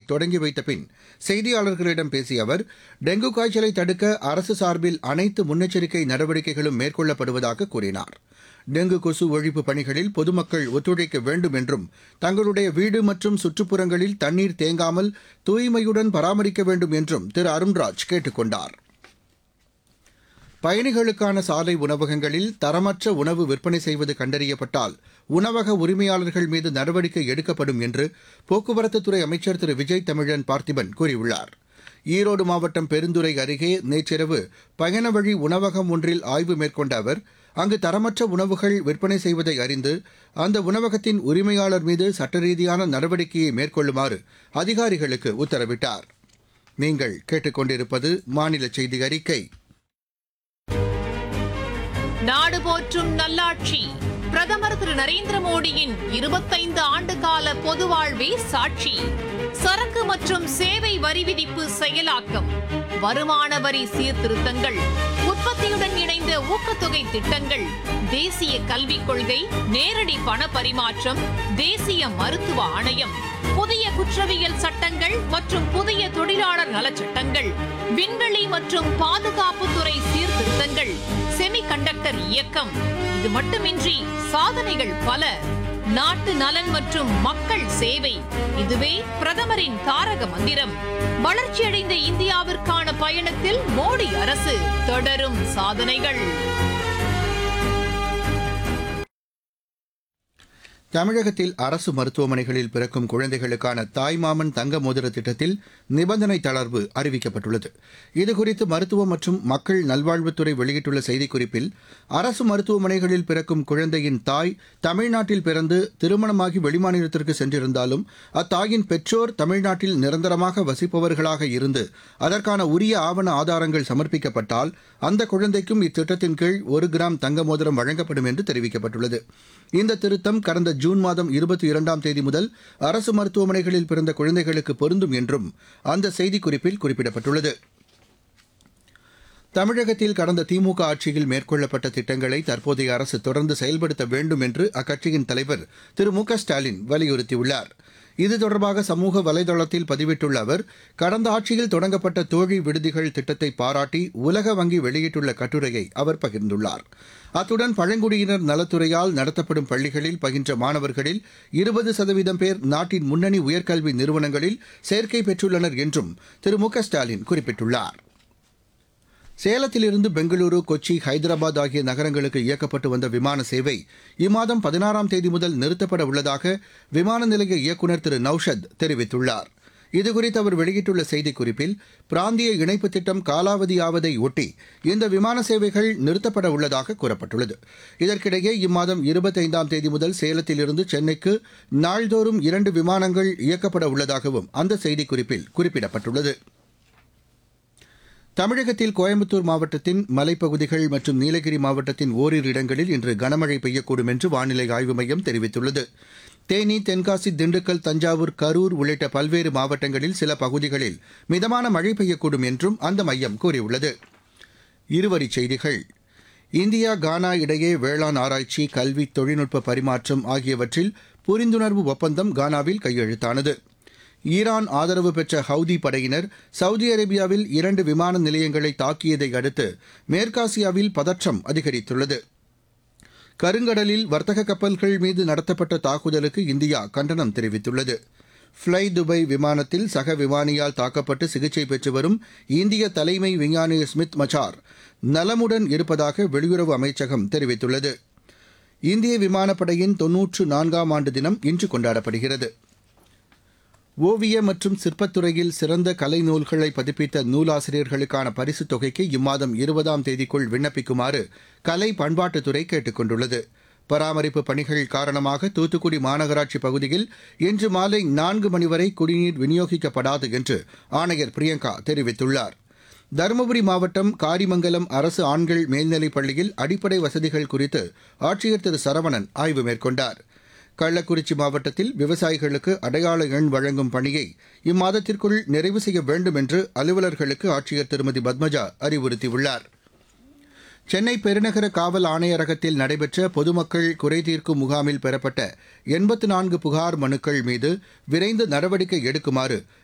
தொடங்கி வைத்த பின் செய்தியாளர்களிடம் பேசிய அவர், டெங்கு காய்ச்சலை தடுக்க அரசு சார்பில் அனைத்து முன்னெச்சரிக்கை நடவடிக்கைகளும் மேற்கொள்ளப்படுவதாக கூறினார். டெங்கு கொசு ஒழிப்பு பணிகளில் பொதுமக்கள் ஒத்துழைக்க வேண்டும் என்றும், தங்களுடைய வீடு மற்றும் சுற்றுப்புறங்களில் தண்ணீர் தேங்காமல் தூய்மையுடன் பராமரிக்க வேண்டும் என்றும் திரு அருண்ராஜ் கேட்டுக் கொண்டார். பயணிகளுக்கான சாலை உணவகங்களில் தரமற்ற உணவு விற்பனை செய்வது கண்டறியப்பட்டால் உணவக உரிமையாளர்கள் மீது நடவடிக்கை எடுக்கப்படும் என்று போக்குவரத்துத்துறை அமைச்சர் திரு விஜய் தமிழன் பார்த்திபன் கூறியுள்ளார். ஈரோடு மாவட்டம் பெருந்துறை அருகே நேற்றிரவு பயண வழி உணவகம் ஒன்றில் ஆய்வு மேற்கொண்ட அவர், அங்கு தரமற்ற உணவுகள் விற்பனை செய்வதை அறிந்து அந்த உணவகத்தின் உரிமையாளர் மீது சட்டரீதியான நடவடிக்கையை மேற்கொள்ளுமாறு அதிகாரிகளுக்கு உத்தரவிட்டார். நீங்கள் கேட்டுக்கொண்டிருப்பது மாநில செய்தி அறிக்கை. நாடு போற்றும் நல்லாட்சி பிரதமர் திரு நரேந்திர மோடியின் 25 ஆண்டுகால பொது வாழ்வே சாட்சி. சரக்கு மற்றும் சேவை வரி விதிப்பு செயலாக்கம், வருமான வரி சீர்திருத்தங்கள், உற்பத்தியுடன் இணைந்த ஊக்கத்தொகை திட்டங்கள், தேசிய கல்விக் கொள்கை, நேரடி பண பரிமாற்றம், தேசிய மருத்துவ ஆணையம், புதிய குற்றவியல் சட்டங்கள் மற்றும் புதிய தொழிலாளர் நலச்சட்டங்கள், விண்வெளி மற்றும் பாதுகாப்புத்துறை சீர்திருத்தங்கள், செமிகண்டக்டர் இயக்கம். இது மட்டுமின்றி சாதனைகள் பல. நாட்டு நலன் மற்றும் மக்கள் சேவை, இதுவே பிரதமரின் தாரக மந்திரம். வளர்ச்சியடைந்த இந்தியாவிற்கான பயணத்தில் மோடி அரசு, தொடரும் சாதனைகள். தமிழகத்தில் அரசு மருத்துவமனைகளில் பிறக்கும் குழந்தைகளுக்கான தாய்மாமன் தங்க மோதிர திட்டத்தில் நிபந்தனை தளர்வு அறிவிக்கப்பட்டுள்ளது. இதுகுறித்து மருத்துவம் மற்றும் மக்கள் நல்வாழ்வுத்துறை வெளியிட்டுள்ள செய்திக்குறிப்பில், அரசு மருத்துவமனைகளில் பிறக்கும் குழந்தையின் தாய் தமிழ்நாட்டில் பிறந்து திருமணமாகி வெளிமாநிலத்திற்கு சென்றிருந்தாலும் அத்தாயின் பெற்றோர் தமிழ்நாட்டில் நிரந்தரமாக வசிப்பவர்களாக இருந்து அதற்கான உரிய ஆவண ஆதாரங்கள் சமர்ப்பிக்கப்பட்டால் அந்த குழந்தைக்கும் இத்திட்டத்தின் கீழ் 1 கிராம் தங்க மோதிரம் வழங்கப்படும் என்று தெரிவிக்கப்பட்டுள்ளது. இந்த திருத்தம் கடந்த ஜூன் மாதம் 22ஆம் தேதி முதல் அரசு மருத்துவமனைகளில் பிறந்த குழந்தைகளுக்கு பொருந்தும் என்றும் அந்த செய்திக்குறிப்பில் குறிப்பிடப்பட்டுள்ளது. தமிழகத்தில் கடந்த திமுக ஆட்சியில் மேற்கொள்ளப்பட்ட திட்டங்களை தற்போதைய அரசு தொடர்ந்து செயல்படுத்த வேண்டும் என்று அக்கட்சியின் தலைவர் திரு மு க ஸ்டாலின் வலியுறுத்தியுள்ளார். இது தொடர்பாக சமூக வலைதளத்தில் பதிவிட்டுள்ள அவர், கடந்த ஆட்சியில் தொடங்கப்பட்ட தோழி விடுதிகள் திட்டத்தை பாராட்டி உலக வங்கி வெளியிட்டுள்ள கட்டுரையை அவர் பகிர்ந்துள்ளார். அத்துடன் பழங்குடியினர் நலத்துறையால் நடத்தப்படும் பள்ளிகளில் பயின்ற மாணவர்களில் 20% பேர் நாட்டின் முன்னணி உயர்கல்வி நிறுவனங்களில் சேர்க்கை பெற்றுள்ளனர் என்றும் திரு மு க ஸ்டாலின் குறிப்பிட்டுள்ளார். சேலத்திலிருந்து பெங்களூரு, கொச்சி, ஹைதராபாத் ஆகிய நகரங்களுக்கு இயக்கப்பட்டு வந்த விமான சேவை இம்மாதம் 16ஆம் தேதி முதல் நிறுத்தப்பட உள்ளதாக விமான நிலைய இயக்குநர் திரு நௌஷத் தெரிவித்துள்ளார். இதுகுறித்து அவர் வெளியிட்டுள்ள செய்திக்குறிப்பில், பிராந்திய இணைப்பு திட்டம் காலாவதியாவதை ஒட்டி இந்த விமான சேவைகள் நிறுத்தப்பட உள்ளதாக கூறப்பட்டுள்ளது. இதற்கிடையே இம்மாதம் 25ஆம் தேதி முதல் சேலத்திலிருந்து சென்னைக்கு நாள்தோறும் 2 விமானங்கள் இயக்கப்பட உள்ளதாகவும் அந்த செய்திக்குறிப்பில் குறிப்பிடப்பட்டுள்ளது. தமிழகத்தில் கோயம்புத்தூர் மாவட்டத்தின் மலைப்பகுதிகள் மற்றும் நீலகிரி மாவட்டத்தின் ஓரிரு இடங்களில் இன்று கனமழை பெய்யக்கூடும் என்று வானிலை ஆய்வு மையம் தெரிவித்துள்ளது. தேனி, தென்காசி, திண்டுக்கல், தஞ்சாவூர், கரூர் உள்ளிட்ட பல்வேறு மாவட்டங்களில் சில பகுதிகளில் மிதமான மழை பெய்யக்கூடும் என்றும் அந்த மையம் கூறியுள்ளது. இருவரிச் செய்திகள். இந்தியா கானா இடையே வேளாண் ஆராய்ச்சி, கல்வி, தொழில்நுட்ப பரிமாற்றம் ஆகியவற்றில் புரிந்துணர்வு ஒப்பந்தம் கானாவில் கையெழுத்தானது. ஈரான் ஆதரவு பெற்ற ஹவுதி படையினர் சவுதி அரேபியாவில் 2 விமான நிலையங்களை தாக்கியதை அடுத்து மேற்காசியாவில் பதற்றம் அதிகரித்துள்ளது. கருங்கடலில் வர்த்தக கப்பல்கள் மீது நடத்தப்பட்ட தாக்குதலுக்கு இந்தியா கண்டனம் தெரிவித்துள்ளது. ஃப்ளை துபாய் விமானத்தில் சக விமானியால் தாக்கப்பட்டு சிகிச்சை பெற்று வரும் இந்திய தலைமை விஞ்ஞானி ஸ்மித் மச்சார் நலமுடன் இருப்பதாக வெளியுறவு அமைச்சகம் தெரிவித்துள்ளது. இந்திய விமானப்படையின் 94ஆம் ஆண்டு தினம் இன்று கொண்டாடப்படுகிறது. ஓவிய மற்றும் சிற்பத்துறையில் சிறந்த கலை நூல்களை பதிப்பித்த நூலாசிரியர்களுக்கான பரிசுத் தொகைக்கு இம்மாதம் 20ஆம் தேதிக்குள் விண்ணப்பிக்குமாறு கலை பண்பாட்டுத்துறை கேட்டுக் கொண்டுள்ளது. பராமரிப்பு பணிகள் காரணமாக தூத்துக்குடி மாநகராட்சி பகுதியில் இன்று மாலை 4 மணி வரை குடிநீர் விநியோகிக்கப்படாது என்று ஆணையர் பிரியங்கா தெரிவித்துள்ளார். தருமபுரி மாவட்டம் காரிமங்கலம் அரசு ஆண்கள் மேல்நிலைப் பள்ளியில் அடிப்படை வசதிகள் குறித்து ஆட்சியர் திரு சரவணன் ஆய்வு மேற்கொண்டார். கள்ளக்குறிச்சி மாவட்டத்தில் விவசாயிகளுக்கு அடையாள எண் வழங்கும் பணியை இம்மாதத்திற்குள் நிறைவு செய்ய வேண்டும் என்று அலுவலர்களுக்கு ஆட்சியர் திருமதி பத்மஜா அறிவுறுத்தியுள்ளார். சென்னை பெருநகர காவல் ஆணையரகத்தில் நடைபெற்ற பொதுமக்கள் குறைதீர்க்கும் முகாமில் பெறப்பட்ட 84 புகார் மனுக்கள் மீது விரைந்து நடவடிக்கை எடுக்குமாறு